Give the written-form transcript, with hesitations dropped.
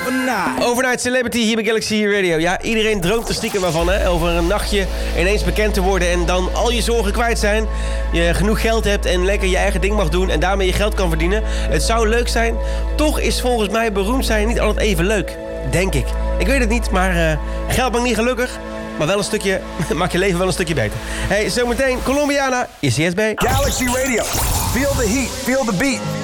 overnight. Overnight Celebrity hier bij Galaxy Radio. Ja, iedereen droomt er stiekem maar van, hè? Over een nachtje ineens bekend te worden en dan al je zorgen kwijt zijn. Je genoeg geld hebt en lekker je eigen ding mag doen en daarmee je geld kan verdienen. Het zou leuk zijn. Toch is volgens mij beroemd zijn niet altijd even leuk. Denk ik. Ik weet het niet, maar geld maakt niet gelukkig. Maar wel een stukje, maakt je leven wel een stukje beter. Hey, zometeen Colombiana, ICSB. Galaxy Radio. Feel the heat, feel the beat.